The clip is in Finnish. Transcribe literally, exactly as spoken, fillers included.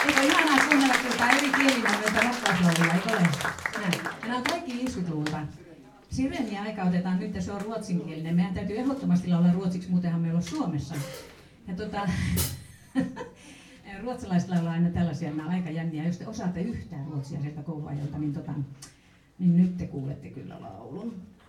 Eikö ihanaa kuunnella tuota eri kielillä noita rakkauslauluja, eikö ole? Ja nämä on kaikki viisikymmentäluvulta. Sireniä aika otetaan nyt, ja se on ruotsinkielinen. Meidän täytyy ehdottomasti laulaa ruotsiksi, muutenhan meillä on Suomessa. Ja tota, ruotsalaiset laulaa aina tällaisia, nämä aika jänniä. Jos te osaatte yhtään ruotsia sieltä kouluajalta, niin, tota, niin nyt te kuulette kyllä laulun.